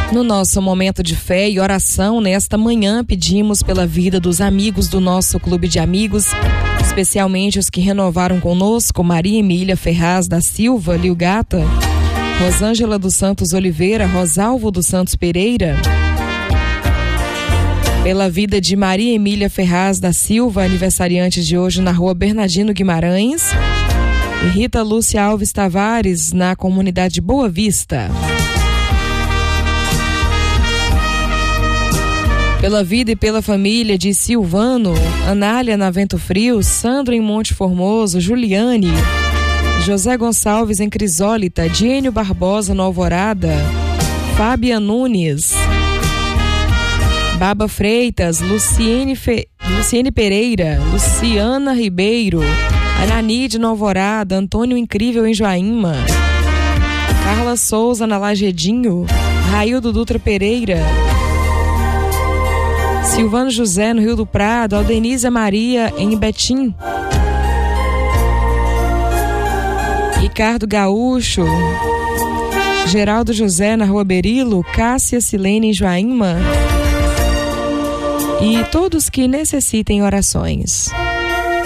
No nosso momento de fé e oração, nesta manhã, pedimos pela vida dos amigos do nosso clube de amigos, especialmente os que renovaram conosco: Maria Emília Ferraz da Silva Lilgata, Rosângela dos Santos Oliveira, Rosalvo dos Santos Pereira. Pela vida de Maria Emília Ferraz da Silva, aniversariante de hoje na rua Bernardino Guimarães, e Rita Lúcia Alves Tavares, na comunidade Boa Vista. Pela vida e pela família de Silvano, Anália na Vento Frio, Sandro em Monte Formoso, Juliane, José Gonçalves em Crisólita, Diênio Barbosa no Alvorada, Fábia Nunes, Baba Freitas, Luciene Pereira, Luciana Ribeiro, Ananide no Alvorada, Antônio Incrível em Joaíma, Carla Souza na Lagedinho, Raildo Dutra Pereira, Silvano José no Rio do Prado, Aldenise Maria em Betim, Ricardo Gaúcho, Geraldo José na Rua Berilo, Cássia Silene em Joaíma e todos que necessitem orações.